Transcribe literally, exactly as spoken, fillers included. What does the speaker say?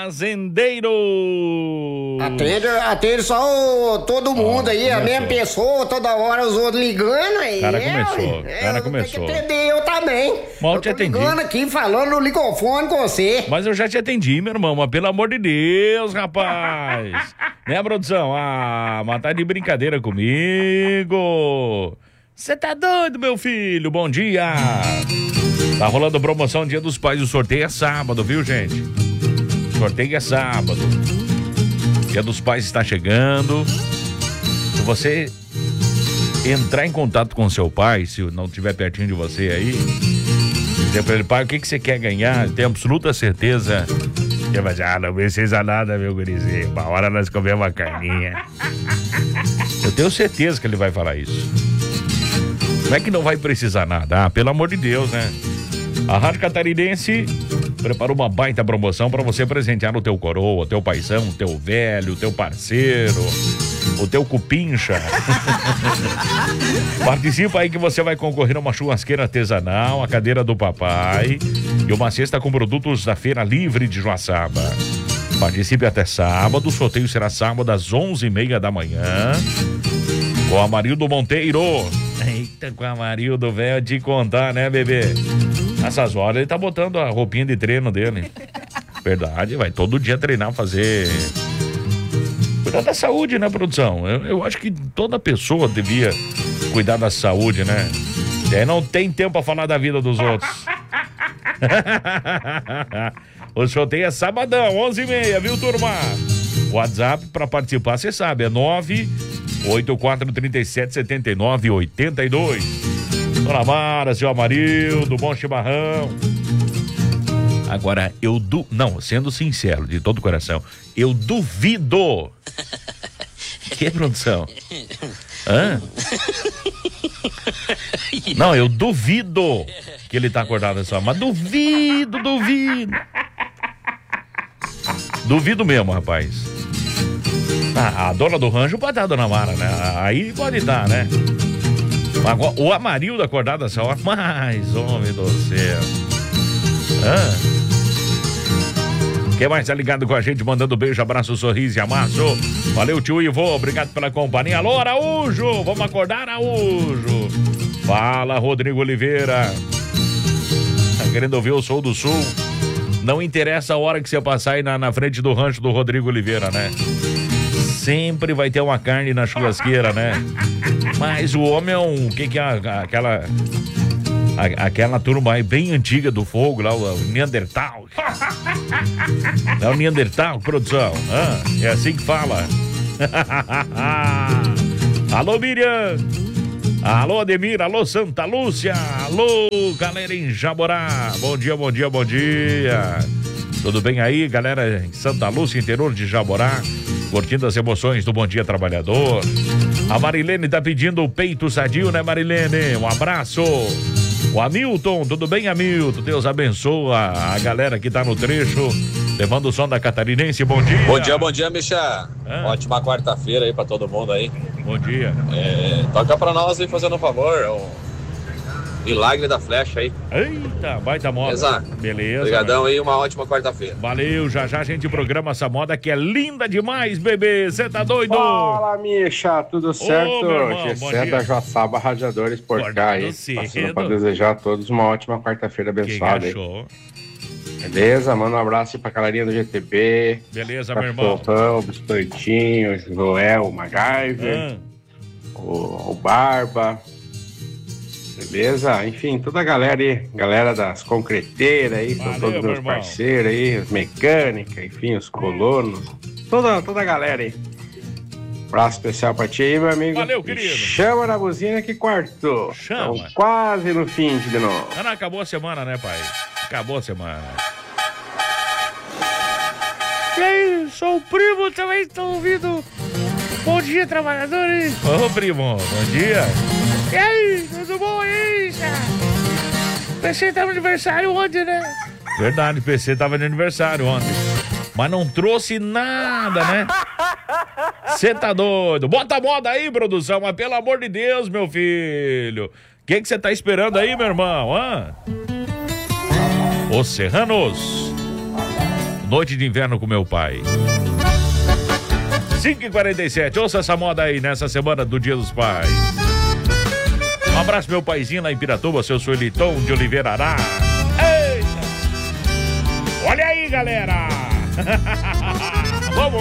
Fazendeiro! Atende, atende só o, todo mundo oh, aí, começou. A mesma pessoa, toda hora os outros ligando aí. O cara começou, o cara eu começou. Tem que atender eu também. Mal eu te tô atendi. ligando aqui, falando no microfone com você. Mas eu já te atendi, meu irmão, mas pelo amor de Deus, rapaz. Né, produção? Ah, mas tá de brincadeira comigo. Você tá doido, meu filho? Bom dia. Tá rolando promoção Dia dos Pais, o sorteio é sábado, viu, gente? Sorteio é sábado. Dia dos Pais está chegando. Se você entrar em contato com seu pai, se não estiver pertinho de você aí, dizer pra ele, pai, o que, que você quer ganhar? Tenho absoluta certeza. Ele vai dizer, ah, não precisa nada, meu gurizinho. Uma hora nós comemos uma carninha. Eu tenho certeza que ele vai falar isso. Não é que não vai precisar nada. Ah, pelo amor de Deus, né? A Rádio Catarinense preparou uma baita promoção para você presentear o teu coroa, o teu paizão, o teu velho, o teu parceiro, o teu cupincha. Participa aí que você vai concorrer a uma churrasqueira artesanal, a cadeira do papai e uma cesta com produtos da Feira Livre de Joaçaba. Participe até sábado, o sorteio será sábado às onze e meia da manhã com a Amarildo Monteiro. Eita, com a Amarildo, velho, te contar, né, bebê? Nessas horas ele tá botando a roupinha de treino dele. Verdade, vai todo dia treinar, fazer... Cuidar da saúde, né, produção? Eu, eu acho que toda pessoa devia cuidar da saúde, né? E aí não tem tempo pra falar da vida dos outros. O sorteio é sabadão, onze e meia, viu, turma? WhatsApp pra participar, você sabe, é nove oito quatro três sete sete nove oito dois. Dona Mara, seu Amarildo, bom chimarrão. Agora, eu du... Não, sendo sincero, de todo o coração, eu duvido. Que produção? Hã? Não, eu duvido que ele tá acordado essa hora. Mas duvido, duvido. Duvido mesmo, rapaz. Ah, a dona do rancho pode estar, dona Mara, né? Aí pode estar, né? Agora, o Amarildo acordado essa hora, mas, homem do céu. Ah. Quem mais tá ligado com a gente, mandando beijo, abraço, sorriso e amasso. Valeu, tio Ivo, obrigado pela companhia. Alô, Araújo, vamos acordar, Araújo. Fala, Rodrigo Oliveira. Tá querendo ouvir o Sul do Sul? Não interessa a hora que você passar aí na, na frente do rancho do Rodrigo Oliveira, né? Sempre vai ter uma carne na churrasqueira, né? Mas o homem é um... O que que é aquela... A, aquela turma aí bem antiga do fogo lá, o, o Neandertal. É o Neandertal, produção. Ah, é assim que fala. Alô, Miriam. Alô, Ademir. Alô, Santa Lúcia. Alô, galera em Jaborá. Bom dia, bom dia, bom dia. Tudo bem aí, galera em Santa Lúcia, interior de Jaborá? Curtindo as emoções do Bom Dia Trabalhador. A Marilene tá pedindo o peito sadio, né, Marilene? Um abraço. O Hamilton, tudo bem, Hamilton? Deus abençoa a galera que tá no trecho, levando o som da Catarinense. Bom dia. Bom dia, bom dia, Micha. Ah. Ótima quarta-feira aí pra todo mundo aí. Bom dia. É, toca pra nós aí, fazendo um favor, o Milagre da Flecha aí. Eita, baita moda. Beleza. Beleza. Obrigadão aí, uma ótima quarta-feira. Valeu, já já a gente programa essa moda que é linda demais, bebê. Você tá doido? Fala, Misha, tudo certo? Ô, Gessé da Joaçaba Radiadores por cá aí. Passando pra desejar a todos uma ótima quarta-feira abençoada aí. Beleza? Manda um abraço aí pra galerinha do G T B. Beleza, meu irmão. O Biscoitinho, o Joel, o MacGyver, ah. o, o Barba. Beleza? Enfim, toda a galera aí, galera das concreteiras aí, Valeu, todos meus irmão. parceiros aí, os mecânicos, enfim, os colonos, toda, toda a galera aí. Abraço especial pra ti aí, meu amigo. Valeu, querido. Chama na buzina que quarto. Chama. Então, quase no fim de novo. Ah, não, acabou a semana, né, pai? Acabou a semana. E aí, sou o primo, também estou ouvindo Bom Dia Trabalhadores. Ô, primo, bom dia. E aí, tudo bom aí, já? O P C tá no aniversário ontem, né? Verdade, o P C tava de aniversário ontem. Mas não trouxe nada, né? Você tá doido? Bota a moda aí, produção, mas pelo amor de Deus, meu filho. O que que você tá esperando aí, meu irmão? Hã? Os Serranos. Noite de Inverno com meu pai. cinco e quarenta e sete, ouça essa moda aí nessa semana do Dia dos Pais. Um abraço meu paizinho lá em Piratuba, seu Sueliton de Oliveira Ará. Eita! Olha aí, galera! Vamos!